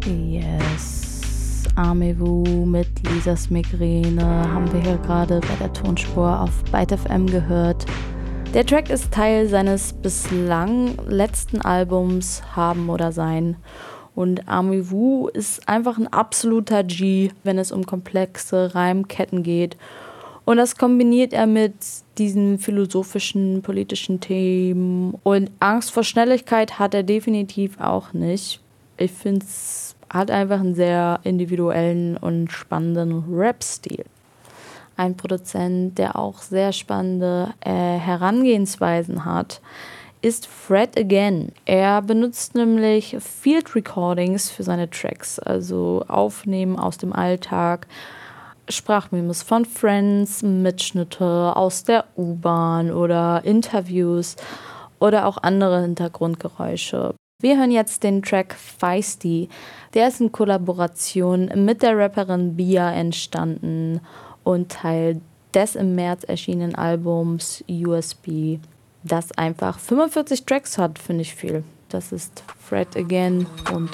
Yes, Armeevu mit Lisas Migräne haben wir hier gerade bei der Tonspur auf Byte FM gehört. Der Track ist Teil seines bislang letzten Albums Haben oder Sein. Und Armeevu ist einfach ein absoluter G, wenn es um komplexe Reimketten geht. Und das kombiniert er mit diesen philosophischen, politischen Themen. Und Angst vor Schnelligkeit hat er definitiv auch nicht. Ich finde, es hat einfach einen sehr individuellen und spannenden Rap-Stil. Ein Produzent, der auch sehr spannende Herangehensweisen hat, ist Fred Again. Er benutzt nämlich Field Recordings für seine Tracks, also Aufnehmen aus dem Alltag, Sprachmemos von Friends, Mitschnitte aus der U-Bahn oder Interviews oder auch andere Hintergrundgeräusche. Wir hören jetzt den Track Feisty. Der ist in Kollaboration mit der Rapperin Bia entstanden und Teil des im März erschienenen Albums USB, das einfach 45 Tracks hat, finde ich viel. Das ist Fred Again und